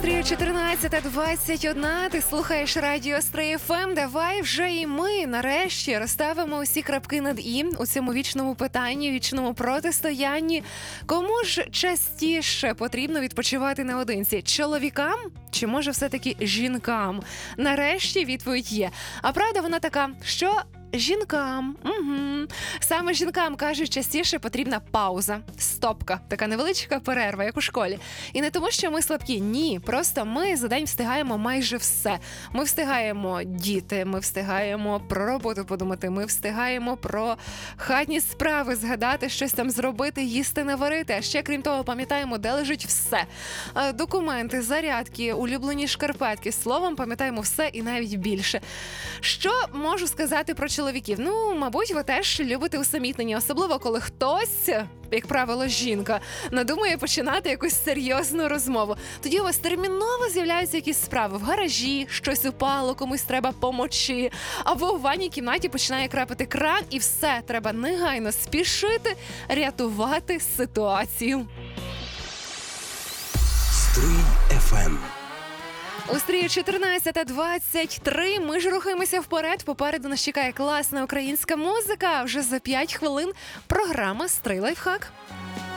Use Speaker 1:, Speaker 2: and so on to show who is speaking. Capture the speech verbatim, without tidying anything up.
Speaker 1: Стрію чотирнадцята двадцять одна, ти слухаєш радіо Стрий еф ем. Давай вже і ми нарешті розставимо усі крапки над «і» у цьому вічному питанні, вічному протистоянні. Кому ж частіше потрібно відпочивати наодинці? Чоловікам чи може все-таки жінкам? Нарешті відповідь є. А правда вона така, що... Жінкам. Угу. Саме жінкам, кажуть, частіше потрібна пауза, стопка, така невеличка перерва, як у школі. І не тому, що ми слабкі, ні, просто ми за день встигаємо майже все. Ми встигаємо діти, ми встигаємо про роботу подумати, ми встигаємо про хатні справи згадати, щось там зробити, їсти, наварити. А ще, крім того, пам'ятаємо, де лежить все. Документи, зарядки, улюблені шкарпетки. Словом, пам'ятаємо все і навіть більше. Що можу сказати про чоловіків? Ну, мабуть, ви теж любите усамітнення, особливо коли хтось, як правило, жінка, надумає починати якусь серйозну розмову. Тоді у вас терміново з'являються якісь справи в гаражі, щось упало, комусь треба помочі, або в ванній кімнаті починає крапати кран, і все, треба негайно спішити рятувати ситуацію.
Speaker 2: Стрий еф ем.
Speaker 1: У стрію чотирнадцята двадцять три ми ж рухаємося вперед. Попереду нас чекає класна українська музика. Вже за п'ять хвилин програма «Стрий лайфхак».